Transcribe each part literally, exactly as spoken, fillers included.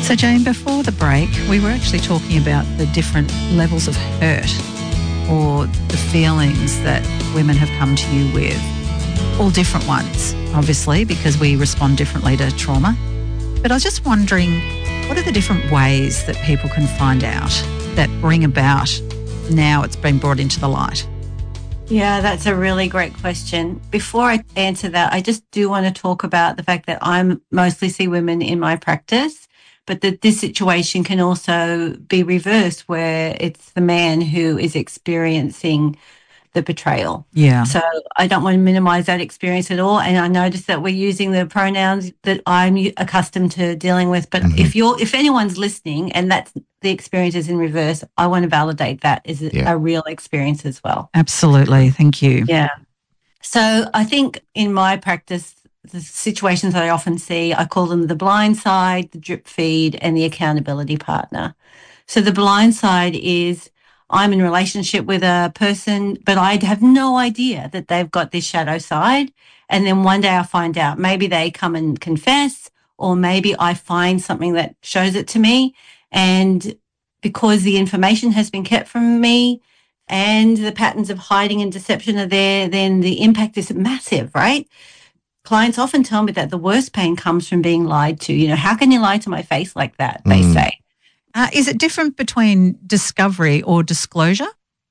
So Jane, before the break, we were actually talking about the different levels of hurt or the feelings that women have come to you with. All different ones, obviously, because we respond differently to trauma. But I was just wondering, what are the different ways that people can find out that bring about now it's been brought into the light? Yeah, that's a really great question. Before I answer that, I just do want to talk about the fact that I mostly see women in my practice, but that this situation can also be reversed where it's the man who is experiencing the betrayal. Yeah. So I don't want to minimize that experience at all. And I notice that we're using the pronouns that I'm accustomed to dealing with. But mm-hmm. if you're, if anyone's listening and that's the experience is in reverse, I want to validate that as yeah. a real experience as well. Absolutely. Thank you. Yeah. So I think in my practice, the situations that I often see, I call them the blind side, the drip feed, and the accountability partner. So the blind side is I'm in a relationship with a person, but I have no idea that they've got this shadow side. And then one day I find out maybe they come and confess, or maybe I find something that shows it to me. And because the information has been kept from me and the patterns of hiding and deception are there, then the impact is massive, right? Clients often tell me that the worst pain comes from being lied to. You know, how can you lie to my face like that? They mm. say. Uh, is it different between discovery or disclosure?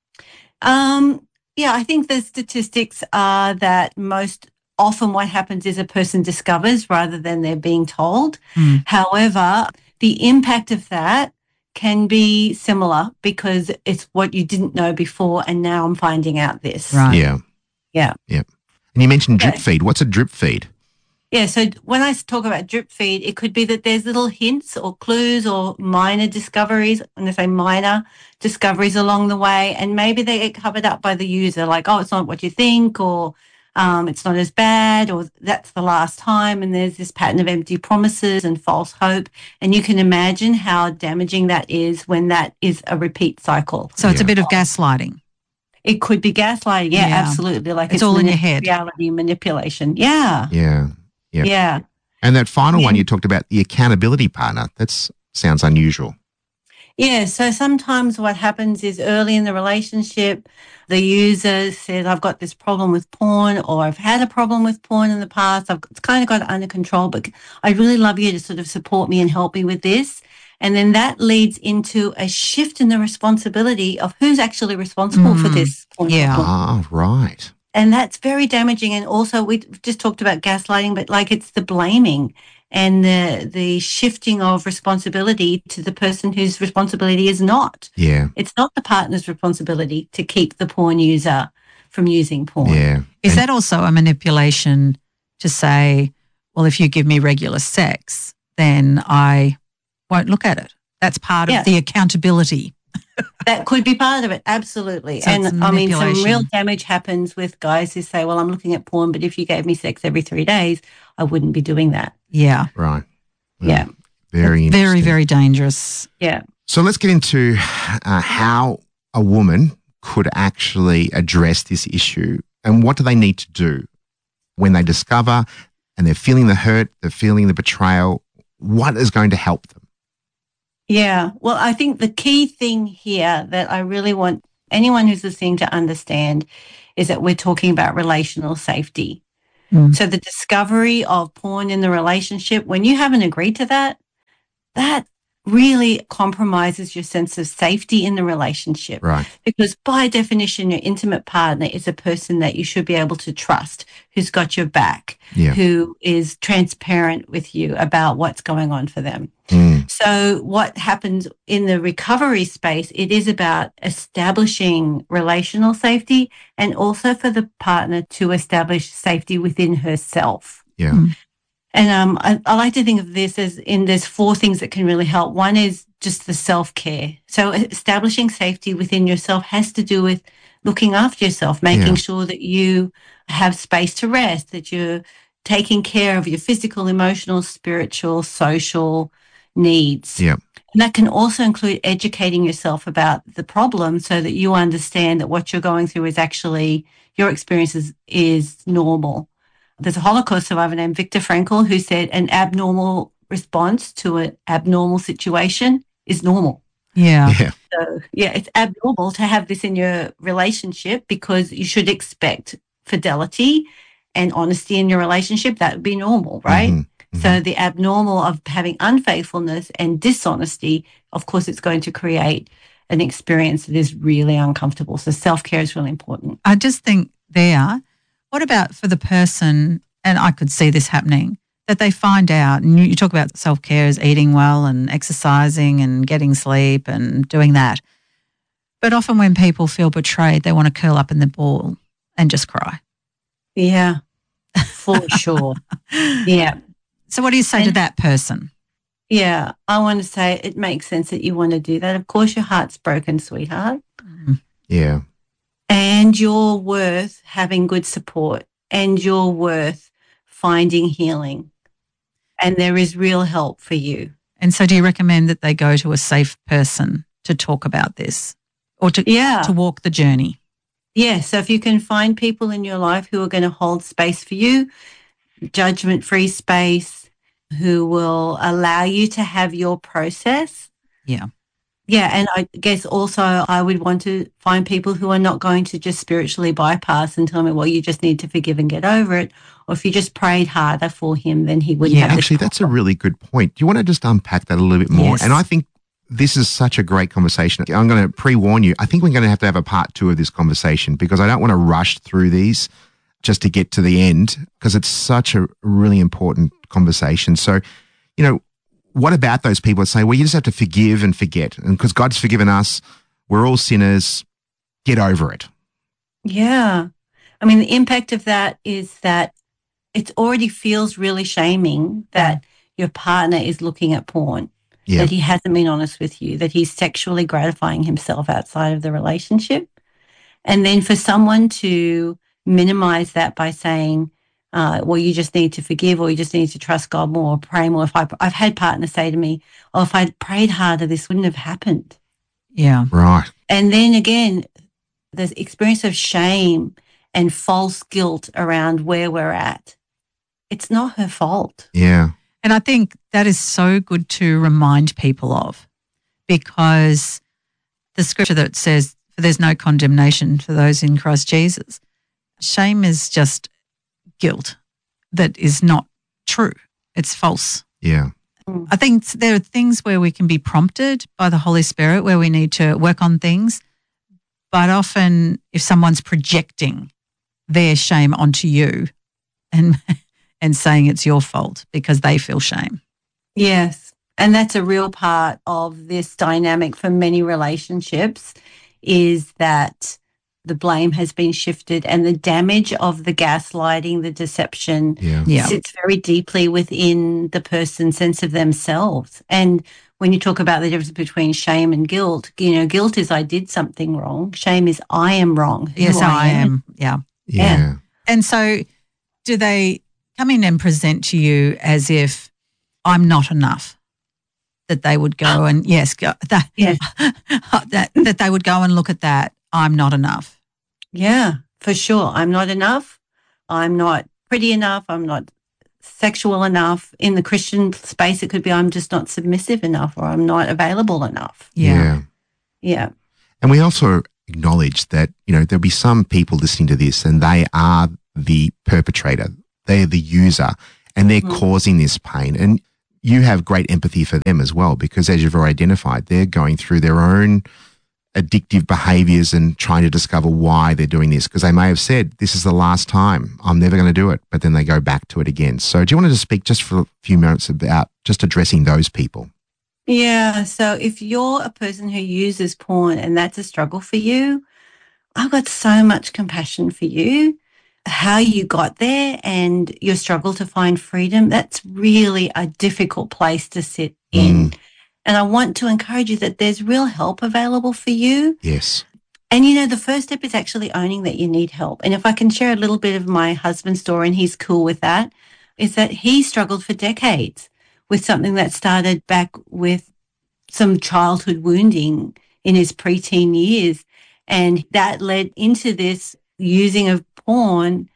Um, yeah, I think the statistics are that most often what happens is a person discovers rather than they're being told. Mm. However, the impact of that can be similar because it's what you didn't know before and now I'm finding out this. Right. Yeah. Yeah. Yeah. And you mentioned drip yeah. feed. What's a drip feed? Yeah, so when I talk about drip feed, it could be that there's little hints or clues or minor discoveries, and I say minor discoveries along the way, and maybe they get covered up by the user, like, oh, it's not what you think, or um, it's not as bad, or that's the last time, and there's this pattern of empty promises and false hope, and you can imagine how damaging that is when that is a repeat cycle. So it's yeah. a bit of gaslighting. It could be gaslighting, yeah, yeah. absolutely. Like it's, it's all in your head. Reality manipulation, yeah. Yeah. Yep. Yeah. And that final yeah. one you talked about, the accountability partner, that sounds unusual. Yeah, so sometimes what happens is early in the relationship, the user says, I've got this problem with porn, or I've had a problem with porn in the past. I've kind of got it under control, but I'd really love you to sort of support me and help me with this. And then that leads into a shift in the responsibility of who's actually responsible mm. for this porn. Yeah. Ah, right. And that's very damaging. And also we just talked about gaslighting, but like it's the blaming and the the shifting of responsibility to the person whose responsibility is not. Yeah. It's not the partner's responsibility to keep the porn user from using porn. Yeah. Is that also a manipulation to say, well, if you give me regular sex, then I won't look at it? That's part yeah. of the accountability. That could be part of it, absolutely. So and I mean, some real damage happens with guys who say, well, I'm looking at porn, but if you gave me sex every three days, I wouldn't be doing that. Yeah. Right. Well, yeah. Very interesting. Very, very dangerous. Yeah. So let's get into uh, how a woman could actually address this issue and what do they need to do when they discover and they're feeling the hurt, they're feeling the betrayal. What is going to help them? Yeah, well, I think the key thing here that I really want anyone who's listening to understand is that we're talking about relational safety. Mm. So the discovery of porn in the relationship, when you haven't agreed to that, that really compromises your sense of safety in the relationship. Right. Because by definition, your intimate partner is a person that you should be able to trust, who's got your back, yeah. who is transparent with you about what's going on for them. Mm. So what happens in the recovery space, it is about establishing relational safety and also for the partner to establish safety within herself. Yeah. Mm. And um, I, I like to think of this as in there's four things that can really help. One is just the self-care. So establishing safety within yourself has to do with looking after yourself, making yeah. sure that you have space to rest, that you're taking care of your physical, emotional, spiritual, social needs. Yeah. And that can also include educating yourself about the problem so that you understand that what you're going through is actually, your experience is, is normal. There's a Holocaust survivor named Viktor Frankl who said an abnormal response to an abnormal situation is normal. Yeah. Yeah. So, yeah, it's abnormal to have this in your relationship because you should expect fidelity and honesty in your relationship. That would be normal, right? Mhm, mhm. So the abnormal of having unfaithfulness and dishonesty, of course, it's going to create an experience that is really uncomfortable. So self-care is really important. I just think there, what about for the person, and I could see this happening, that they find out, and you, you talk about self-care as eating well and exercising and getting sleep and doing that. But often when people feel betrayed, they want to curl up in the ball and just cry. Yeah, for sure. Yeah. So what do you say to And- that person? Yeah, I want to say it makes sense that you want to do that. Of course, your heart's broken, sweetheart. Yeah. And you're worth having good support and you're worth finding healing. And there is real help for you. And so do you recommend that they go to a safe person to talk about this or to, Yeah. to walk the journey? Yeah. So if you can find people in your life who are going to hold space for you, judgment-free space, who will allow you to have your process. Yeah. Yeah, and I guess also I would want to find people who are not going to just spiritually bypass and tell me, well, you just need to forgive and get over it. Or if you just prayed harder for him, then he wouldn't Yeah. have this Actually, that's a problem. really good point. Do you want to just unpack that a little bit more? Yes. And I think this is such a great conversation. I'm going to pre-warn you. I think we're going to have to have a part two of this conversation because I don't want to rush through these just to get to the end because it's such a really important conversation. So, you know, what about those people that say, well, you just have to forgive and forget? And because God's forgiven us, we're all sinners, get over it. Yeah. I mean, the impact of that is that it already feels really shaming that your partner is looking at porn, Yeah. that he hasn't been honest with you, that he's sexually gratifying himself outside of the relationship. And then for someone to minimize that by saying, uh, well, you just need to forgive or you just need to trust God more or pray more. If I, I've had partners say to me, oh, if I'd prayed harder, this wouldn't have happened. Yeah. Right. And then again, the experience of shame and false guilt around where we're at. It's not her fault. Yeah. And I think that is so good to remind people of because the scripture that says, for there's no condemnation for those in Christ Jesus, shame is just guilt that is not true. It's false. Yeah. I think there are things where we can be prompted by the Holy Spirit where we need to work on things. But often if someone's projecting their shame onto you and and saying it's your fault because they feel shame. Yes. And that's a real part of this dynamic for many relationships is that the blame has been shifted and the damage of the gaslighting, the deception Yeah. Yeah. sits very deeply within the person's sense of themselves. And when you talk about the difference between shame and guilt, you know, guilt is I did something wrong. Shame is I am wrong. who Yes, I am. Yeah. Yeah. Yeah. And so do they come in and present to you as if I'm not enough? That they would go and, yes, go, that, Yes. that, that they would go and look at that, I'm not enough. Yeah, for sure. I'm not enough. I'm not pretty enough. I'm not sexual enough. In the Christian space, it could be I'm just not submissive enough or I'm not available enough. Yeah. Yeah. And we also acknowledge that, you know, there'll be some people listening to this and they are the perpetrator. They're the user and they're Mhm. causing this pain. And you have great empathy for them as well, because as you've already identified, they're going through their own addictive behaviors and trying to discover why they're doing this. Because they may have said, this is the last time, I'm never going to do it. But then they go back to it again. So do you want to just speak just for a few minutes about just addressing those people? Yeah. So if you're a person who uses porn and that's a struggle for you, I've got so much compassion for you. How you got there and your struggle to find freedom, that's really a difficult place to sit in. And I want to encourage you that there's real help available for you. Yes. And, you know, the first step is actually owning that you need help. And if I can share a little bit of my husband's story, and he's cool with that, is that he struggled for decades with something that started back with some childhood wounding in his preteen years. And that led into this using of porn.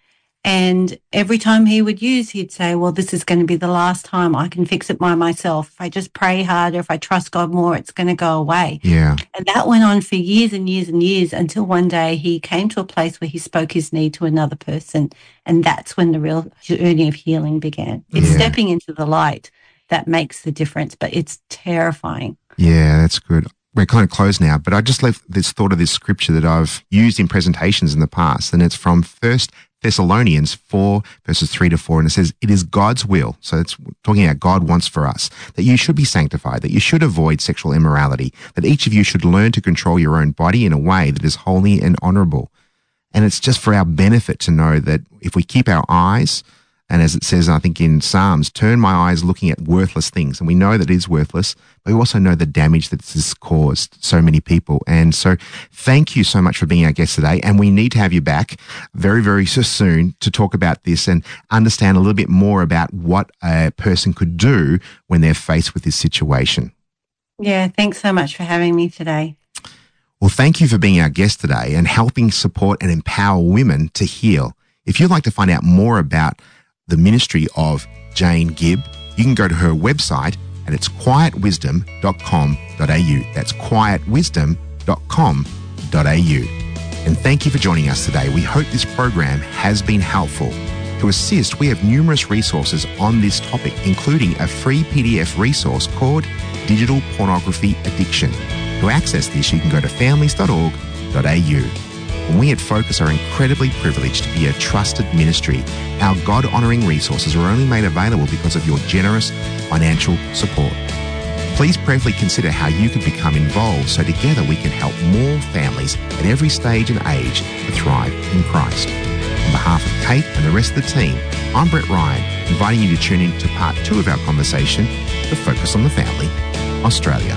And every time he would use, he'd say, well, this is going to be the last time. I can fix it by myself. If I just pray harder, if I trust God more, it's going to go away. Yeah. And that went on for years and years and years until one day he came to a place where he spoke his need to another person. And that's when the real journey of healing began. It's Yeah. stepping into the light that makes the difference, but it's terrifying. Yeah, that's good. We're kind of closed now, but I just left this thought of this scripture that I've used in presentations in the past, and it's from First Thessalonians four, verses three to four, and it says, it is God's will, so it's talking about God wants for us, that you should be sanctified, that you should avoid sexual immorality, that each of you should learn to control your own body in a way that is holy and honourable. And it's just for our benefit to know that if we keep our eyes, and as it says, I think in Psalms, turn my eyes looking at worthless things. And we know that it is worthless, but we also know the damage that this has caused so many people. And so thank you so much for being our guest today. And we need to have you back very, very soon to talk about this and understand a little bit more about what a person could do when they're faced with this situation. Yeah, thanks so much for having me today. Well, thank you for being our guest today and helping support and empower women to heal. If you'd like to find out more about the ministry of Jane Gibb, you can go to her website and it's quiet wisdom dot com dot a u. That's quiet wisdom dot com dot a u. And thank you for joining us today. We hope this program has been helpful. To assist, we have numerous resources on this topic, including a free P D F resource called Digital Pornography Addiction. To access this, you can go to families dot org dot a u. And we at Focus are incredibly privileged to be a trusted ministry. Our God-honouring resources are only made available because of your generous financial support. Please prayerfully consider how you could become involved so together we can help more families at every stage and age to thrive in Christ. On behalf of Kate and the rest of the team, I'm Brett Ryan, inviting you to tune in to part two of our conversation, The Focus on the Family, Australia.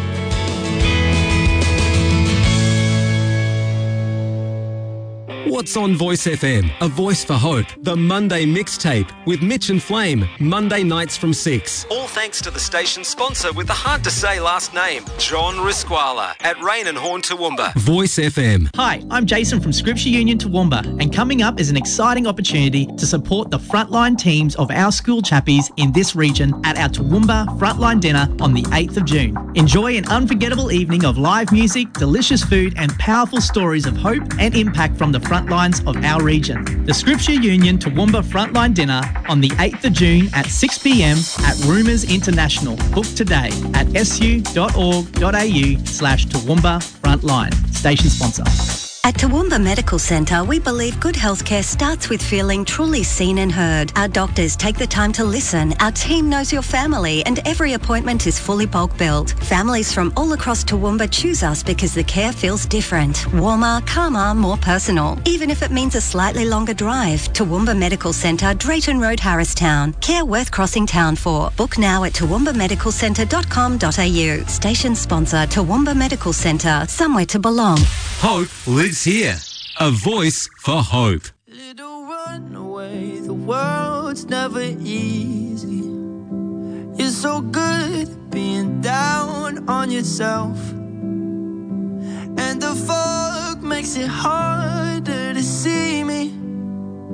What's on Voice F M? A Voice for Hope. The Monday Mixtape with Mitch and Flame. Monday nights from six. All thanks to the station's sponsor with the hard-to-say last name, John Risquala at Rain and Horn Toowoomba. Voice F M. Hi, I'm Jason from Scripture Union Toowoomba, and coming up is an exciting opportunity to support the frontline teams of our school chappies in this region at our Toowoomba Frontline Dinner on the eighth of June. Enjoy an unforgettable evening of live music, delicious food, and powerful stories of hope and impact from the front lines of our region. The Scripture Union Toowoomba Frontline Dinner on the eighth of June at six p m at Rumours International. Book today at s u dot org dot a u slash Toowoomba Frontline. Station sponsor. At Toowoomba Medical Centre, we believe good healthcare starts with feeling truly seen and heard. Our doctors take the time to listen, our team knows your family, and every appointment is fully bulk billed. Families from all across Toowoomba choose us because the care feels different, warmer, calmer, more personal. Even if it means a slightly longer drive. Toowoomba Medical Centre, Drayton Road, Harristown. Care worth crossing town for. Book now at toowoomba medical centre dot com dot a u. Station sponsor, Toowoomba Medical Centre, somewhere to belong. Hope lives here. A voice for hope. Little runaway, the world's never easy. You're so good at being down on yourself, and the fog makes it harder to see